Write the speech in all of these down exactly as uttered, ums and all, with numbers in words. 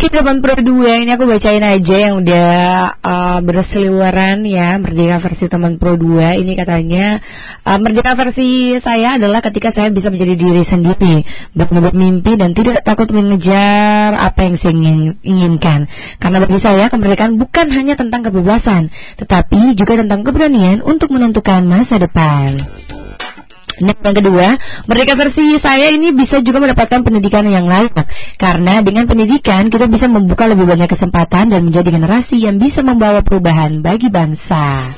Oke teman Pro dua, ini aku bacain aja yang udah uh, berseliweran ya, Merdeka versi teman Pro dua. Ini katanya uh, Merdeka versi saya adalah ketika saya bisa menjadi diri sendiri, berbuat mimpi dan tidak takut mengejar apa yang saya ingin, inginkan. Karena bagi saya kemerdekaan bukan hanya tentang kebebasan, tetapi juga tentang keberanian untuk menentukan masa depan. Nah, yang kedua, merdeka versi saya ini bisa juga mendapatkan pendidikan yang layak. Karena dengan pendidikan kita bisa membuka lebih banyak kesempatan dan menjadi generasi yang bisa membawa perubahan bagi bangsa.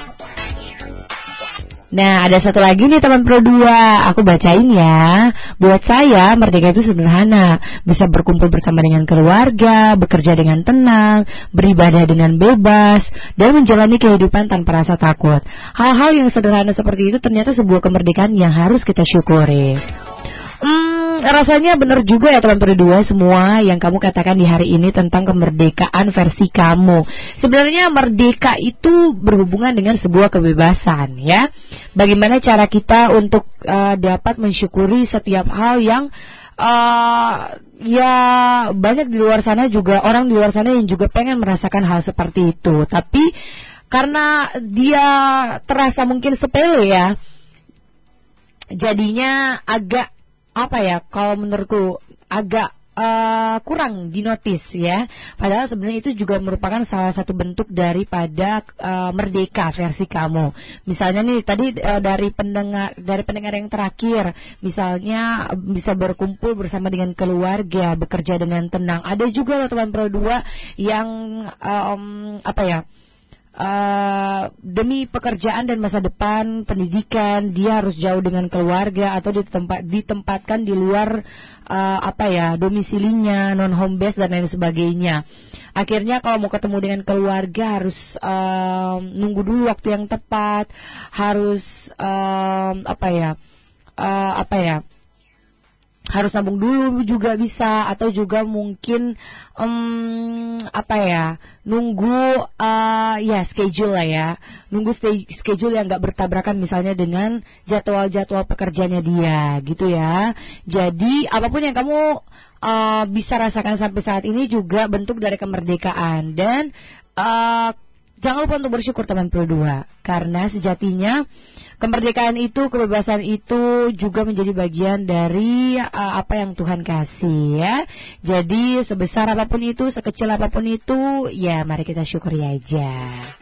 Nah, ada satu lagi nih teman Pro dua, aku bacain ya. Buat saya, merdeka itu sederhana. Bisa berkumpul bersama dengan keluarga, bekerja dengan tenang, beribadah dengan bebas, dan menjalani kehidupan tanpa rasa takut. Hal-hal yang sederhana seperti itu ternyata sebuah kemerdekaan yang harus kita syukuri. Hmm, rasanya benar juga ya teman Pro dua, semua yang kamu katakan di hari ini tentang kemerdekaan versi kamu. Sebenarnya merdeka itu berhubungan dengan sebuah kebebasan ya. Bagaimana cara kita untuk uh, dapat mensyukuri setiap hal yang uh, ya banyak di luar sana juga, orang di luar sana yang juga pengen merasakan hal seperti itu. Tapi karena dia terasa mungkin sepele ya, jadinya agak apa ya, kalau menurutku agak uh, kurang dinotis ya. Padahal sebenarnya itu juga merupakan salah satu bentuk daripada uh, merdeka versi kamu. Misalnya nih tadi uh, dari pendengar dari pendengar yang terakhir, misalnya bisa berkumpul bersama dengan keluarga, bekerja dengan tenang. Ada juga loh teman Pro dua yang um, apa ya, Uh, demi pekerjaan dan masa depan, pendidikan, dia harus jauh dengan keluarga atau ditempat, ditempatkan di luar uh, apa ya, domisilinya, non home base dan lain sebagainya. Akhirnya kalau mau ketemu dengan keluarga harus uh, nunggu dulu waktu yang tepat, harus uh, apa ya, uh, apa ya, harus nabung dulu juga bisa, atau juga mungkin um, apa ya, nunggu uh, ya schedule lah ya, nunggu schedule yang nggak bertabrakan misalnya dengan jadwal-jadwal pekerjaannya dia gitu ya. Jadi apapun yang kamu uh, bisa rasakan sampai saat ini juga bentuk dari kemerdekaan. Dan uh, jangan lupa untuk bersyukur teman Pro dua, karena sejatinya kemerdekaan itu, kebebasan itu juga menjadi bagian dari uh, apa yang Tuhan kasih ya. Jadi sebesar apapun itu, sekecil apapun itu, ya mari kita syukuri aja.